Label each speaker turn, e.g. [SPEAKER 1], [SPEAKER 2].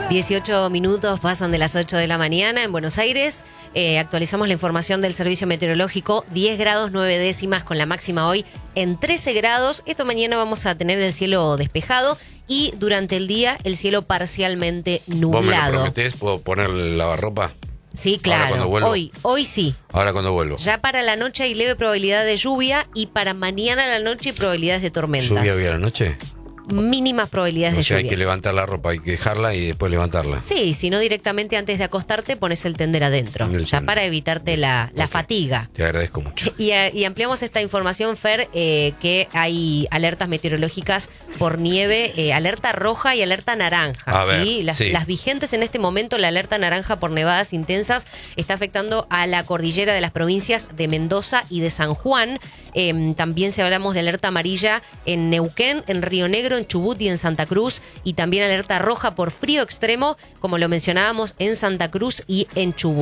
[SPEAKER 1] 18 minutos pasan de las 8 de la mañana en Buenos Aires. Actualizamos la información del servicio meteorológico. 10 grados 9 décimas con la máxima hoy en 13 grados. Esta mañana vamos a tener el cielo despejado y durante el día el cielo parcialmente nublado.
[SPEAKER 2] ¿Vos me lo prometés? ¿Puedo poner el lavarropa?
[SPEAKER 1] Sí, claro. Hoy sí.
[SPEAKER 2] Ahora cuando vuelvo.
[SPEAKER 1] Ya para la noche hay leve probabilidad de lluvia y para mañana a la noche probabilidades de tormentas.
[SPEAKER 2] ¿Lluvia hoy a la noche?
[SPEAKER 1] Mínimas probabilidades de lluvia.
[SPEAKER 2] Hay que levantar la ropa, hay que dejarla y después levantarla.
[SPEAKER 1] Sí, si no directamente antes de acostarte pones el tender adentro, ya para evitarte la fatiga.
[SPEAKER 2] Te agradezco mucho.
[SPEAKER 1] Y ampliamos esta información, Fer, que hay alertas meteorológicas por nieve, alerta roja y alerta naranja. ¿Sí? Las vigentes en este momento, la alerta naranja por nevadas intensas está afectando a la cordillera de las provincias de Mendoza y de San Juan. También si hablamos de alerta amarilla en Neuquén, en Río Negro, en Chubut y en Santa Cruz, y también alerta roja por frío extremo, como lo mencionábamos, en Santa Cruz y en Chubut.